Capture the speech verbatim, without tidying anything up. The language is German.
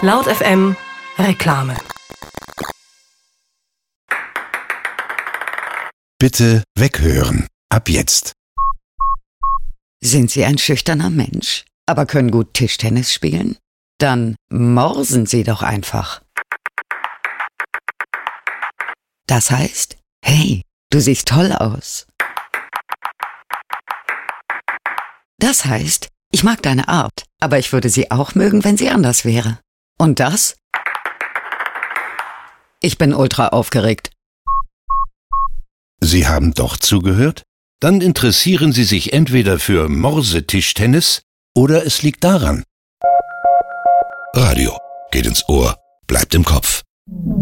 Laut F M Reklame. Bitte weghören. Ab jetzt. Sind Sie ein schüchterner Mensch, aber können gut Tischtennis spielen? Dann morsen Sie doch einfach. Das heißt, hey, du siehst toll aus. Das heißt, ich mag deine Art, aber ich würde sie auch mögen, wenn sie anders wäre. Und das? Ich bin ultra aufgeregt. Sie haben doch zugehört? Dann interessieren Sie sich entweder für Morsetischtennis oder es liegt daran. Radio geht ins Ohr, bleibt im Kopf.